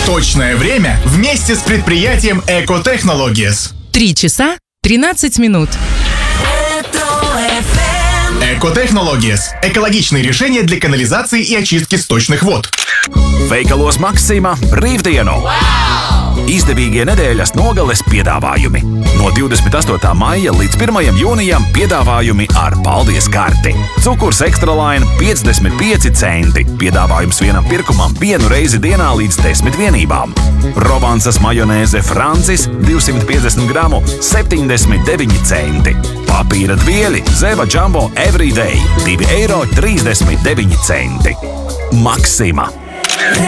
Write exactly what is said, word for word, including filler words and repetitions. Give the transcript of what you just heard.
Точное время вместе с предприятием Eco Technologies. Три часа тринадцать минут. Eco Technologies – экологичные решения для канализации и очистки сточных вод. Veikalos Maxima brīvdienu! Izdevīgie nedēļas nogales piedāvājumi. No divdesmit astotā maija līdz pirmajam jūnijam piedāvājumi ar paldies karti. Cukurs Extra Line piecdesmit pieci centi. Piedāvājums vienam pirkumam vienu reizi dienā līdz desmit vienībām. Rovansas majonēze Francis divsimt piecdesmit gramu septiņdesmit deviņi centi. Papīra dvieļi Zeva Jumbo Everyday divi eiro trīsdesmit deviņi centi. Maxima.